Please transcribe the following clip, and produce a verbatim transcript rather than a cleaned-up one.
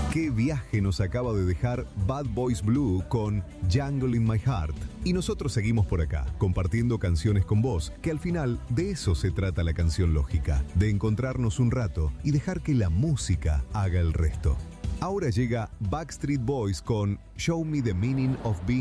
Qué viaje nos acaba de dejar Bad Boys Blue con Jungle in My Heart. Y nosotros seguimos por acá, compartiendo canciones con vos, que al final de eso se trata la canción lógica, de encontrarnos un rato y dejar que la música haga el resto. Ahora llega Backstreet Boys con Show Me the Meaning of Being